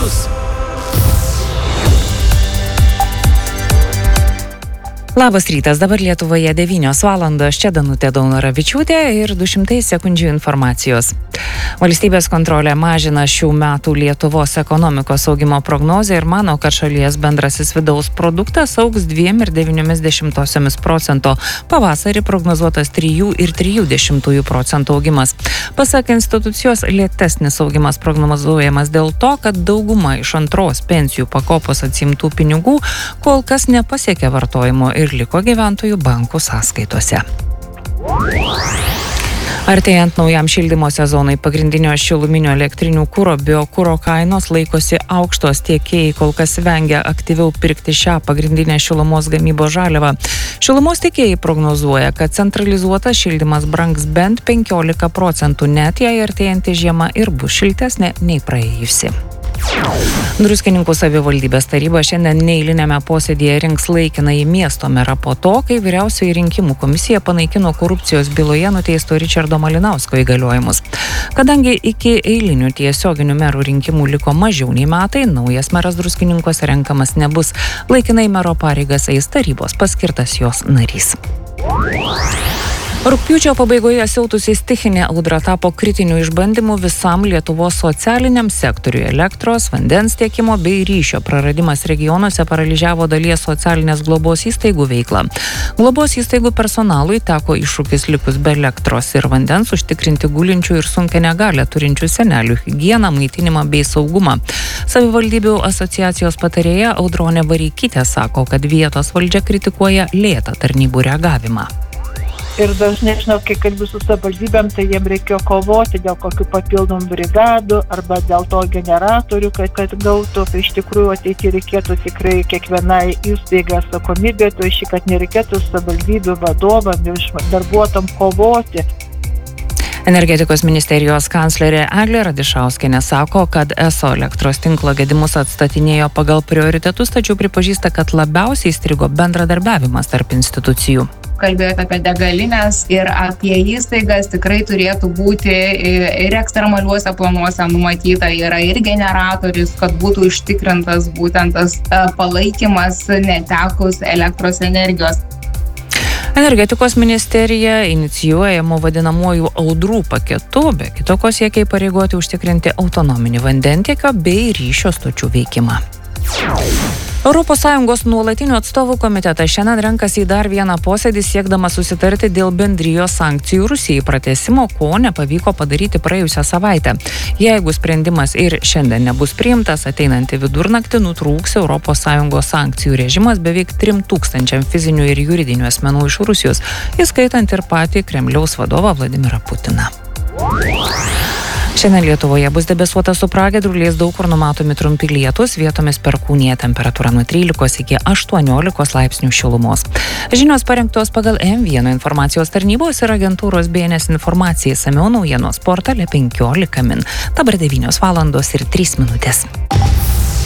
metus. Labas rytas, dabar Lietuvoje 9 valandos, čia Danutė Daunoravičiūtė ir 200 sekundžių informacijos. Valstybės kontrolė mažina šių metų Lietuvos ekonomikos augimo prognozę ir mano, kad šalies bendrasis vidaus produktas augs 2,9%. Pavasarį prognozuotas 3,3% augimas. Pasak institucijos, lėtesnis augimas prognozuojamas dėl to, kad dauguma iš antros pensijų pakopos atsiimtų pinigų kol kas nepasiekė vartojimo ir liko gyventojų bankų sąskaitose. Artėjant naujam šildymo sezonui pagrindinio šiluminio elektrinių kuro biokuro kainos laikosi aukštos, tiekėjai kol kas vengia aktyviau pirkti šią pagrindinę šilumos gamybos žaliavą. Šilumos tiekėjai prognozuoja, kad centralizuotas šildymas brangs bent 15%, net jei artėjanti žiema ir bus šiltesnė nei praėjusi. Druskininkų savivaldybės taryba šiandien neeilinėme posėdėje rinks laikinąjį miesto merą po to, kai vyriausioji rinkimų komisija panaikino korupcijos byloje nuteisto Ričardo Malinausko įgaliojimus. Kadangi iki eilinių tiesioginių merų rinkimų liko mažiau nei metai, naujas meras Druskininkuose renkamas nebus. Laikinai mero pareigas eis tarybos paskirtas jos narys. Rugpjūčio pabaigoje siautusi stichinė audra tapo kritiniu išbandymu visam Lietuvos socialiniam sektoriui. Elektros, vandens tiekimo bei ryšio praradimas regionuose paralyžiavo dalies socialinės globos įstaigų veiklą. Globos įstaigų personalui teko iššūkis likus be elektros ir vandens užtikrinti gulinčių ir sunkią negalią turinčių senelių higieną, maitinimą bei saugumą. Savivaldybių asociacijos patarėja Audronė Vareikytė sako, kad vietos valdžia kritikuoja lėtą tarnybų reagavimą. Ir dažnai, kai kalbu su savivaldybėm, tai jiem reikėjo kovoti dėl kokių papildomų brigadų arba dėl to generatorių, kad gautų. Tai iš tikrųjų ateityje reikėtų tikrai kiekvienai įstaigai atsakomybė, tai kad nereikėtų savivaldybių vadovam ir darbuotojam kovoti. Energetikos ministerijos kanclerė Eglė Radišauskienė sako, kad ESO elektros tinklo gedimus atstatinėjo pagal prioritetus, tačiau pripažįsta, kad labiausiai strigo bendradarbiavimas tarp institucijų. Kalbėjote apie degalinės ir apie įstaigas, tikrai turėtų būti ir ekstremaliuose planuose numatyta yra ir generatorius, kad būtų užtikrintas būtent tas palaikymas netekus elektros energijos. Energetikos ministerija inicijuojamų vadinamųjų audrų paketų, be kitoko siekia įpareigoti užtikrinti autonominį vandentiekio bei ryšio stočių veikimą. ES nuolatinių atstovų komitetas šiandien renkasi į dar vieną posėdį siekdamas susitarti dėl bendrijos sankcijų Rusijai pratęsimo, ko nepavyko padaryti praėjusią savaitę. Jeigu sprendimas ir šiandien nebus priimtas, ateinantį vidurnaktį nutrūks ES sankcijų režimas beveik 3000 fizinių ir juridinių asmenų iš Rusijos, įskaitant ir patį Kremliaus vadovą Vladimirą Putiną. Šiandien Lietuvoje bus debesuota su pragiedruliais, daug kur numatomi trumpi lietūs, vietomis perkūnija, temperatūra nuo 13 iki 18 laipsnių šilumos. Žinios parengtos pagal M1 informacijos tarnybos ir agentūros BNS informacijai, išsamiau naujienos portale 15 min. Dabar 9 valandos ir 3 minutės.